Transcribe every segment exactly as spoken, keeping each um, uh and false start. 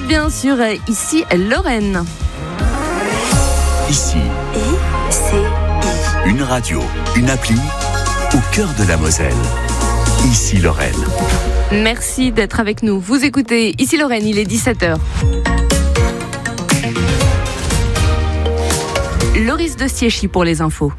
êtes bien sur Ici Lorraine. Ici, I, C, I. une radio, une appli au cœur de la Moselle. Ici Lorraine. Merci d'être avec nous. Vous écoutez Ici Lorraine, il est dix-sept heures. Loris de Siéchy pour les infos.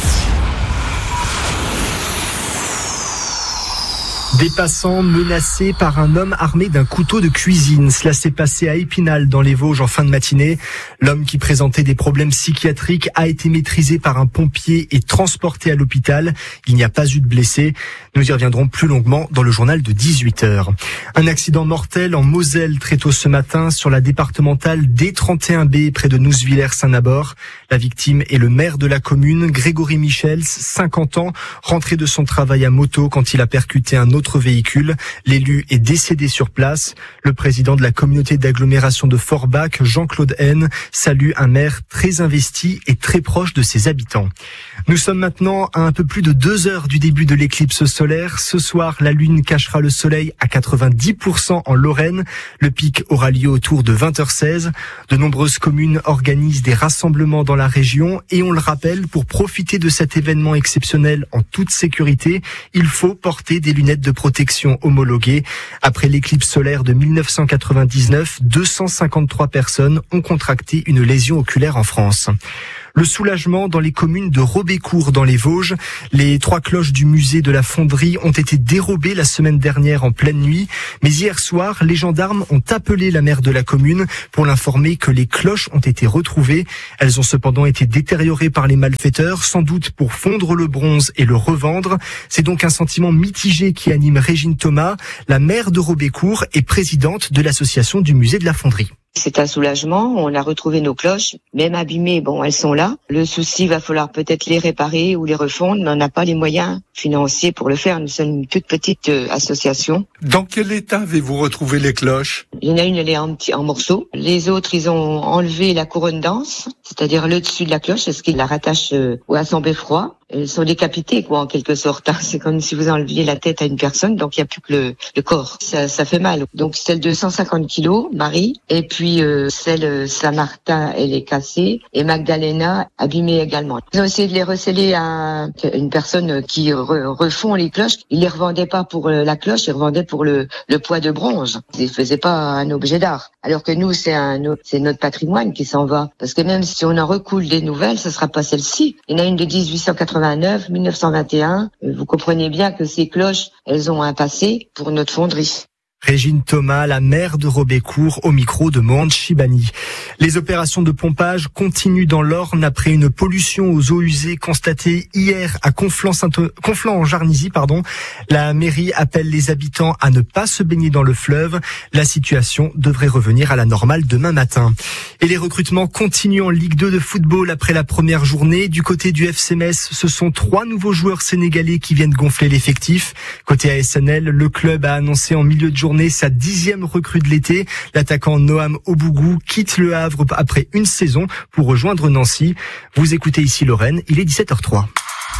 Des passants menacés par un homme armé d'un couteau de cuisine. Cela s'est passé à Épinal, dans les Vosges, en fin de matinée. L'homme qui présentait des problèmes psychiatriques a été maîtrisé par un pompier et transporté à l'hôpital. Il n'y a pas eu de blessés. Nous y reviendrons plus longuement dans le journal de dix-huit heures. Un accident mortel en Moselle très tôt ce matin sur la départementale D trente et un B près de Nouzevillers-Saint-Nabord. La victime est le maire de la commune, Grégory Michels, cinquante ans, rentré de son travail à moto quand il a percuté un autre véhicule. L'élu est décédé sur place. Le président de la communauté d'agglomération de Forbach, Jean-Claude Haine, salue un maire très investi et très proche de ses habitants. Nous sommes maintenant à un peu plus de deux heures du début de l'éclipse solaire. Ce soir, la lune cachera le soleil à quatre-vingt-dix pour cent en Lorraine. Le pic aura lieu autour de vingt heures seize. De nombreuses communes organisent des rassemblements dans la région et on le rappelle, pour profiter de cet événement exceptionnel en toute sécurité, il faut porter des lunettes de protection homologuées. Après l'éclipse solaire de mille neuf cent quatre-vingt-dix-neuf, deux cent cinquante-trois personnes ont contracté une lésion oculaire en France. Le soulagement dans les communes de Robécourt dans les Vosges. Les trois cloches du musée de la fonderie ont été dérobées la semaine dernière en pleine nuit. Mais hier soir, les gendarmes ont appelé la maire de la commune pour l'informer que les cloches ont été retrouvées. Elles ont cependant été détériorées par les malfaiteurs, sans doute pour fondre le bronze et le revendre. C'est donc un sentiment mitigé qui anime Régine Thomas, la maire de Robécourt et présidente de l'association du musée de la fonderie. C'est un soulagement, on a retrouvé nos cloches, même abîmées, bon, elles sont là. Le souci, va falloir peut-être les réparer ou les refondre, mais on n'a pas les moyens financiers pour le faire. Nous sommes une toute petite euh, association. Dans quel état avez-vous retrouvé les cloches ? Il y en a une, elle est en, petit, en morceaux. Les autres, ils ont enlevé la couronne d'anse, c'est-à-dire le dessus de la cloche, est-ce qu'ils la rattachent euh, à son beffroi. Elles sont décapitées, quoi, en quelque sorte. C'est comme si vous enleviez la tête à une personne, donc il n'y a plus que le, le corps. Ça, ça fait mal. Donc celle de cent cinquante kilos, Marie, et puis euh, celle euh, Saint-Martin, elle est cassée, et Magdalena, abîmée également. Ils ont essayé de les receller à une personne qui re, refond les cloches. Ils les revendaient pas pour la cloche, ils revendaient pour le, le poids de bronze. Ils faisaient pas un objet d'art. Alors que nous, c'est un, c'est notre patrimoine qui s'en va. Parce que même si on en recoule des nouvelles, ce sera pas celle-ci. Il y en a une de dix-huit cent quatre-vingt-neuf, mille neuf cent vingt et un. Vous comprenez bien que ces cloches, elles ont un passé pour notre fonderie. Régine Thomas, la maire de Robécourt, au micro de Mohand Chibani. Les opérations de pompage continuent dans l'Orne après une pollution aux eaux usées constatée hier à Conflans-en-Jarnisy, pardon. La mairie appelle les habitants à ne pas se baigner dans le fleuve. La situation devrait revenir à la normale demain matin. Et les recrutements continuent en Ligue deux de football après la première journée. Du côté du F C Metz, ce sont trois nouveaux joueurs sénégalais qui viennent gonfler l'effectif. Côté A S N L, le club a annoncé en milieu de journée sa dixième recrue de l'été. L'attaquant Noam Obougou quitte le Havre après une saison pour rejoindre Nancy. Vous écoutez Ici Lorraine, il est dix-sept heures trois.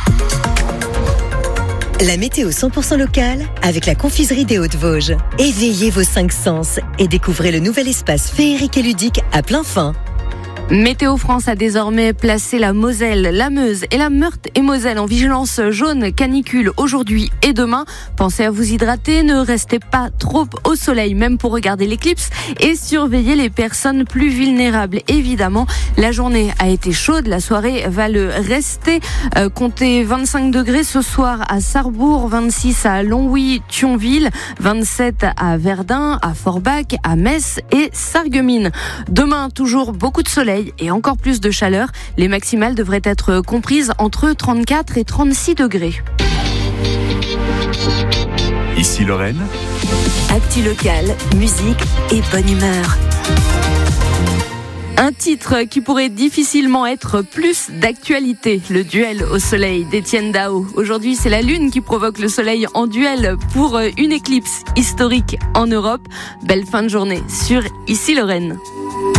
La météo cent pour cent locale avec la confiserie des Hautes-Vosges. Éveillez vos cinq sens et découvrez le nouvel espace féerique et ludique à plein fin. Météo France a désormais placé la Moselle, la Meuse et la Meurthe et Moselle en vigilance jaune canicule aujourd'hui et demain. Pensez à vous hydrater, ne restez pas trop au soleil, même pour regarder l'éclipse, et surveillez les personnes plus vulnérables. Évidemment, la journée a été chaude, la soirée va le rester. Euh, comptez vingt-cinq degrés ce soir à Sarrebourg, vingt-six à Longwy-Thionville, vingt-sept à Verdun, à Forbach, à Metz et Sarreguemines. Demain, toujours beaucoup de soleil et encore plus de chaleur. Les maximales devraient être comprises entre trente-quatre et trente-six degrés. Ici Lorraine. Actu locale, musique et bonne humeur. Un titre qui pourrait difficilement être plus d'actualité, le duel au soleil d'Étienne Dao. Aujourd'hui, c'est la lune qui provoque le soleil en duel pour une éclipse historique en Europe. Belle fin de journée sur Ici Lorraine.